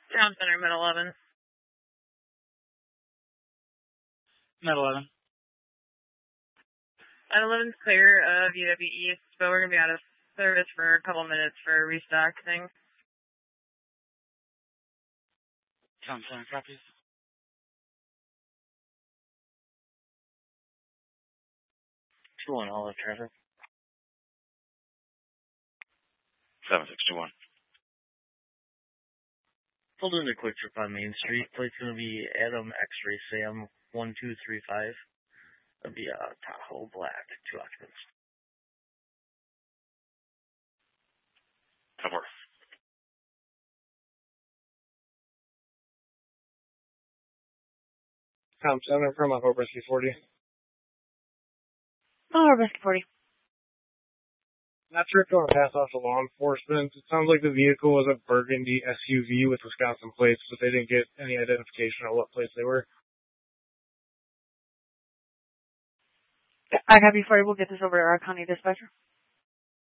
Town Center, mid 11. Mid 11. At 11's clear of UW East, but we're going to be out of service for a couple minutes for a restock thing. Town Center copies. On all the traffic. 7621. Pulled in a quick trip on Main Street. Plate's going to be Adam X-Ray Sam 1235. That'll be Tahoe Black, 2 occupants. That works. Tom Center from Rescue 40. Rescue 40. Not sure if you want to pass off to law enforcement. It sounds like the vehicle was a burgundy SUV with Wisconsin plates, but they didn't get any identification on what plates they were. I copy for you. We'll get this over to our county dispatcher.